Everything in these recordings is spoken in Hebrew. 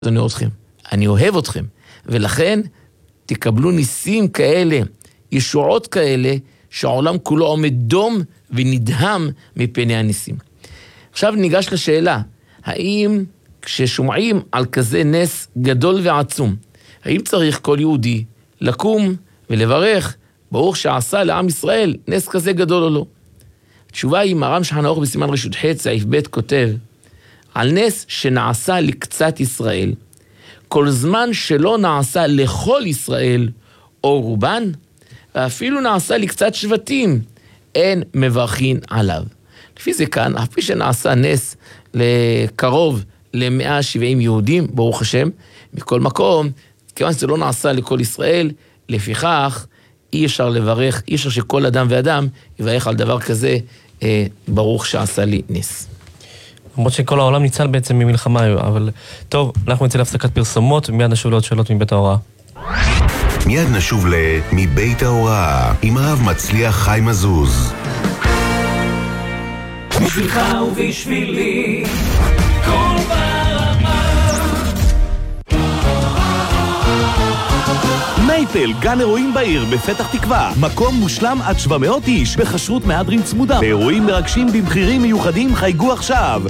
אני אוהב אתכם, ולכן תקבלו ניסים כאלה, ישועות כאלה, שהעולם כולו עומד דום ונדהם מפני הניסים. עכשיו ניגש לשאלה, האם כששומעים על כזה נס גדול ועצום, האם צריך כל יהודי לקום ולברך, ברוך שעשה לעם ישראל נס כזה גדול או לא? התשובה היא, מרן שולחן ערוך בסימן רשות ח' סעיף ב' כותב, על נס שנעשה לקצת ישראל, כל זמן שלא נעשה לכל ישראל או רובן, ואפילו נעשה לקצת שבטים, אין מברכין עליו. לפי זה כאן, אף פי שנעשה נס לקרוב ל-170 יהודים, ברוך השם, מכל מקום, כיוון שזה לא נעשה לכל ישראל, לפיכך אי אפשר לברך, אי אפשר שכל אדם ואדם יברך על דבר כזה, ברוך שעשה לי נס. למרות שכל העולם ניצל בעצם ממלחמה, אבל טוב, אנחנו נצא להפסקת פרסומות, ומיד נשוב לעוד שאלות מבית ההוראה. מיד נשוב מבית ההוראה, עם הרב מצליח חיים מזוז. בשבילך ובשבילי, כל ברמה. נייפל, גן אירועים בעיר בפתח תקווה. מקום מושלם עד 700 איש, בחשרות מהדרין צמודה. באירועים מרגשים במחירים מיוחדים חייגו עכשיו.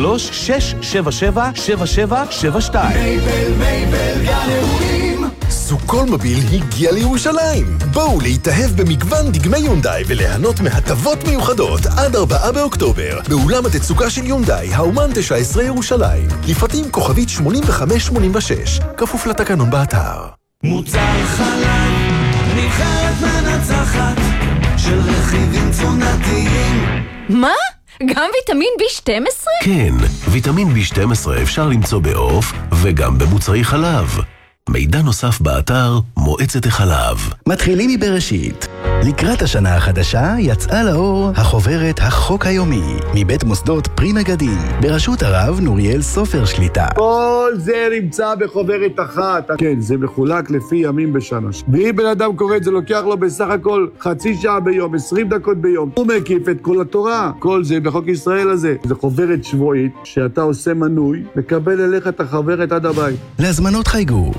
03-677-7772. נייפל, גן אירועים. סוכול מוביל הגיע לירושלים. בואו להתאהב במגוון דגמי יונדאי וליהנות מהטבות מיוחדות עד 4 באוקטובר. באולם התצוקה של יונדאי, האומן 19 ירושלים. לפרטים כוכבית 8586, כפוף לתקנון באתר. מוצר חלב, נבחרת מנצחת של רכיבים תזונתיים. מה? גם ויטמין B12? כן, ויטמין B12 אפשר למצוא בעוף וגם במוצרי חלב. מידע נוסף באתר מועצת החלב. מתחילים מבראשית. לקראת השנה החדשה יצאה לאור החוברת החוק היומי מבית מוסדות פרי מגדים בראשות הרב נוריאל סופר שליטה. כל זה נמצא בחוברת אחת. כן, זה מחולק לפי ימים בשנה. ואם בן אדם קורא את זה, לוקח לו בסך הכל חצי שעה ביום, 20 דקות ביום. הוא מקיף את כל התורה. כל זה בחוק ישראל הזה. זה חוברת שבועית שאתה עושה מנוי, מקבל אליך את החוברת עד הבית. להזמנות חייגו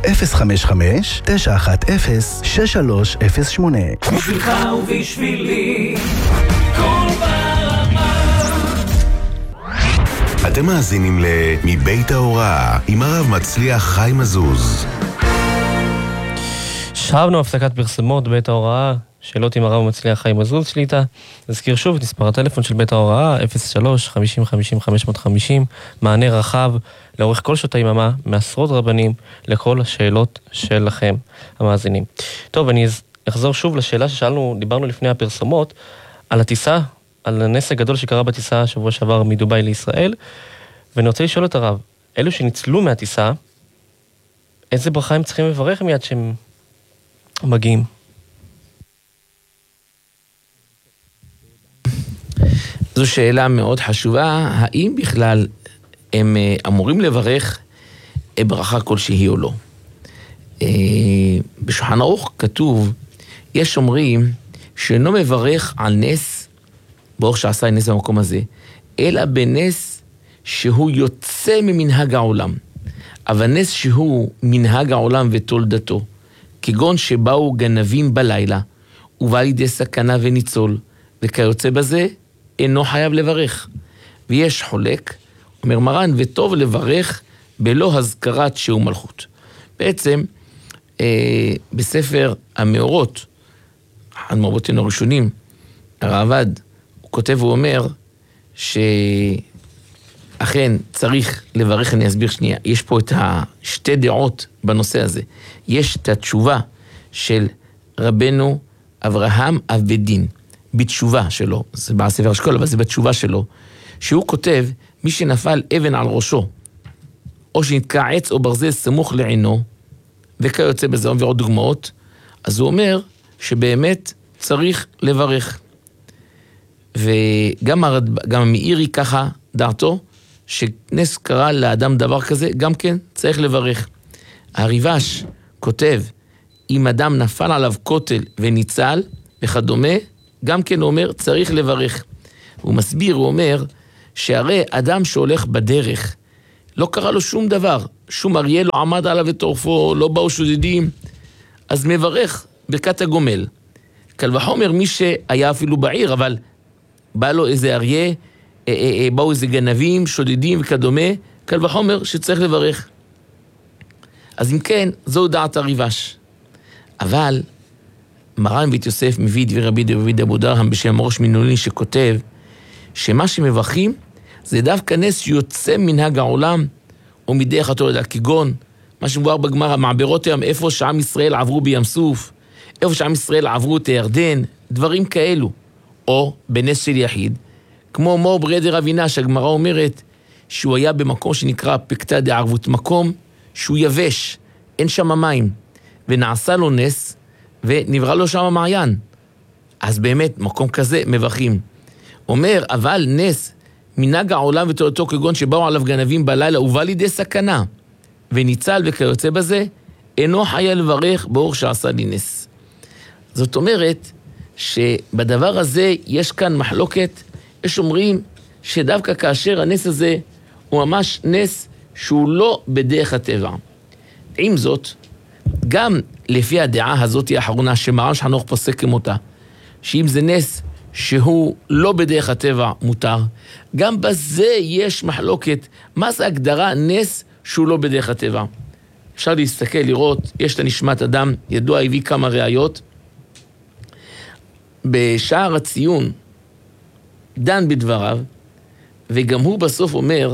055-910-6308. בשבילך ובשבילי, כל ברמה. אתם מאזינים מבית ההוראה, עם הרב מצליח חיים מזוז. שבנו הפסקת פרסומות בית ההוראה, שאלות עם הרב מצליח חיים מזוז שליטה. נזכיר שוב את מספר הטלפון של בית ההוראה, 03-50-50-550, מענה רחב לאורך כל שעות היממה, מעשרות רבנים, לכל השאלות שלכם, המאזינים. טוב, אני אחזור שוב לשאלה ששאלנו, דיברנו לפני הפרסומות, על הטיסה, על הנס הגדול שקרה בטיסה שבוע שעבר מדובאי לישראל, ואני רוצה לשאול את הרב, אלו שניצלו מהטיסה, איזה ברכה הם צריכים לברך מיד שהם מגיעים? זו שאלה מאוד חשובה, האם בכלל הם אמורים לברך ברכה כלשהי או לא? בשולחן ערוך כתוב, יש אומרים שאינו מברך על נס, ברוך שעשה נס במקום הזה, אלא בנס שהוא יוצא ממנהג העולם. אבל נס שהוא מנהג העולם ותולדתו, כגון שבאו גנבים בלילה, ובא לידי סכנה וניצול, וכיוצא בזה, אינו חייב לברך. ויש חולק, אומר מרן, וטוב לברך בלא הזכרת שהוא מלכות. בעצם, בספר המאורות, אחד מרבותינו הראשונים, הרעב"ד, הוא כותב ואומר שאכן צריך לברך, אני אסביר שנייה, יש פה את שתי דעות בנושא הזה. יש את התשובה של רבנו אברהם אבדין, בתשובה שלו, זה בספר אשכול, אבל זה בתשובה שלו, שהוא כותב, מי שנפל אבן על ראשו, או שנתקע עץ או ברזל סמוך לעינו, וכיוצא בזה, ועוד דוגמאות, אז הוא אומר שבאמת צריך לברך. וגם המאירי ככה דעתו, שנס קרה לאדם דבר כזה, גם כן צריך לברך. הריבש כותב, אם אדם נפל עליו כותל וניצל וכדומה, גם כן הוא אומר, צריך לברך. הוא מסביר, הוא אומר, שהרי אדם שהולך בדרך, לא קרה לו שום דבר, שום אריה לא עמד עליו וטורפו, לא באו שודדים, אז מברך ברכת הגומל. קל וחומר מי שהיה אפילו בעיר, אבל בא לו איזה אריה, באו איזה גנבים, שודדים וכדומה, קל וחומר שצריך לברך. אז אם כן, זו דעת הריבש. אבל מרן בית יוסף מביא דברי רבי דוד אבו דרהם בשם ראש מנולין שכותב שמה שמברכים זה דווקא נס שיוצא מנהג העולם או מדרך התורה, כגון מה שמבואר בגמרא, מעברות ים, איפה שעם ישראל עברו בים סוף, איפה שעם ישראל עברו את הירדן, דברים כאלו. או בנס של יחיד, כמו מור ברדר אבינה, שהגמרא אומרת שהוא היה במקום שנקרא פקטה דערבות, מקום שהוא יבש, אין שם מים, ונעשה לו נס, ונברא לו שם מעיין. אז באמת, מקום כזה מברכים. אומר, אבל נס, מנהג העולם ותורתו כגון שבאו עליו גנבים בלילה, ובא לידי סכנה, וניצל וכיוצא בזה, אינו חיה לברך באור שעשה לי נס. זאת אומרת, שבדבר הזה יש כאן מחלוקת, יש אומרים שדווקא כאשר הנס הזה הוא ממש נס שהוא לא בדרך הטבע. עם זאת, גם לפי הדעה הזאת האחרונה שמרן חנוך פוסק כמותה, שאם זה נס שהוא לא בדרך הטבע מותר, גם בזה יש מחלוקת, מה זה הגדרה נס שהוא לא בדרך הטבע. אפשר להסתכל, לראות, יש את נשמת אדם, ידוע הביא כמה ראיות, בשער הציון דן בדבריו, וגם הוא בסוף אומר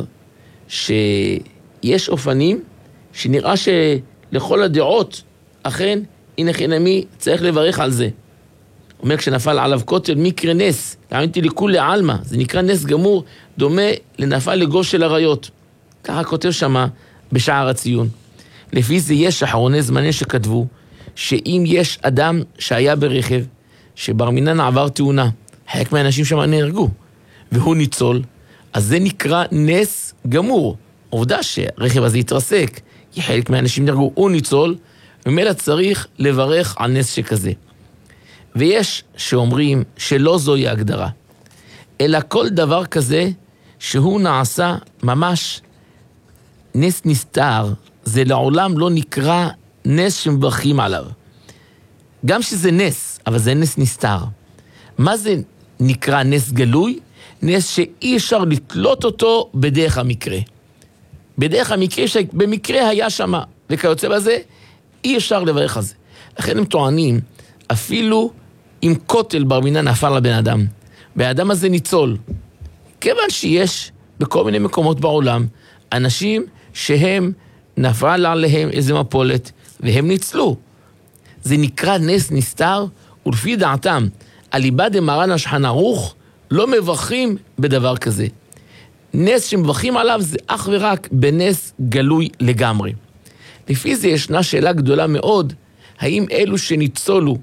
שיש אופנים שנראה שלכל הדעות, אכן, הנה חינמי, צריך לברך על זה. אומר, כשנפל עליו כותל, מקרה נס, טענתי לכולי עלמא, זה נקרא נס גמור, דומה לנפל לגוש של הריות. ככה כותב שמה בשער הציון. לפי זה יש אחרוני זמני שכתבו, שאם יש אדם שהיה ברכב, שבר מינן עבר תאונה, חלק מהאנשים שם נהרגו, והוא ניצול, אז זה נקרא נס גמור. עובדה שהרכב הזה יתרסק, כי חלק מהאנשים נהרגו, הוא ניצול, ומילא צריך לברך על נס שכזה. ויש שאומרים שלא זוהי הגדרה, אלא כל דבר כזה שהוא נעשה ממש נס נסתר, זה לעולם לא נקרא נס שמברכים עליו. גם שזה נס, אבל זה נס נסתר. מה זה נקרא נס גלוי? נס שאי אפשר לתלות אותו בדרך המקרה. בדרך המקרה שבמקרה היה שמה, וכיוצא בזה, אי אפשר לברך על זה. לכן הם טוענים, אפילו אם כותל בר מינן נפל לבן אדם, והאדם הזה ניצול, כיוון שיש בכל מיני מקומות בעולם, אנשים שהם נפל עליהם איזה מפולת, והם ניצלו. זה נקרא נס נסתר, ולפי דעתם, אליבא דמרן השולחן ערוך, לא מברכים בדבר כזה. נס שמברכים עליו זה אך ורק בנס גלוי לגמרי. לפי זה ישנה שאלה גדולה מאוד, האם אלו שניצולו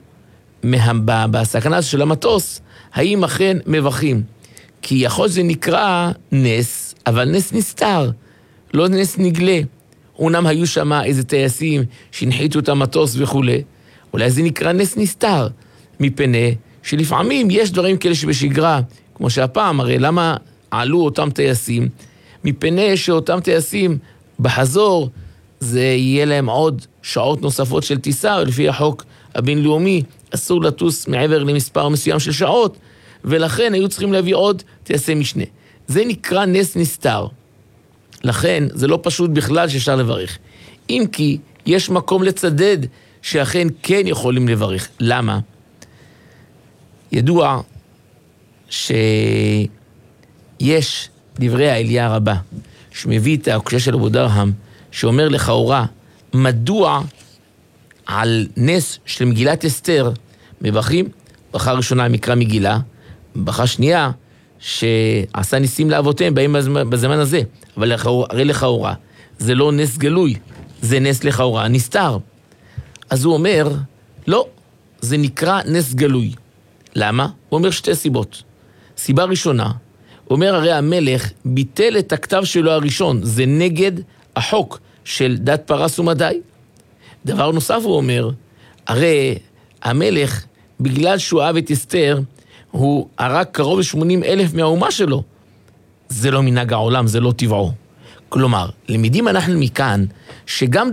בסכנה של המטוס, האם אכן מברכים? כי יכול זה נקרא נס, אבל נס נסתר, לא נס נגלה. אומנם היו שם איזה טייסים שהנחיתו את המטוס וכו', אולי זה נקרא נס נסתר, מפני שלפעמים יש דברים כאלה שבשגרה, כמו שהפעם, הרי למה עלו אותם טייסים? מפני שאותם טייסים בחזור, זה יהיה להם עוד שעות נוספות של טיסה, ולפי החוק הבינלאומי אסור לטוס מעבר למספר מסוים של שעות, ולכן היו צריכים להביא עוד טייסי משנה. זה נקרא נס נסתר. לכן זה לא פשוט בכלל שאפשר לברך. אם כי יש מקום לצדד שאכן כן יכולים לברך. למה? ידוע שיש דברי האליה הרבה, שמביא את הקושי של אבו דרהם, שאומר לכאורה, מדוע על נס של מגילת אסתר מברכים? ברכה ראשונה מקרא מגילה, ברכה שנייה שעשה ניסים לאבותיהם באים בזמן הזה, אבל הרי לכאורה זה לא נס גלוי, זה נס לכאורה נסתר. אז הוא אומר, לא, זה נקרא נס גלוי. למה? הוא אומר שתי סיבות. סיבה ראשונה, הוא אומר הרי המלך ביטל את הכתב שלו הראשון, זה נגד החוק של דת פרס ומדי. דבר נוסף הוא אומר, הרי המלך, בגלל שהוא אהב את אסתר, הוא הרג קרוב ל80,000 מהאומה שלו. זה לא מנהג העולם, זה לא טבעו. כלומר, למדים אנחנו מכאן שגם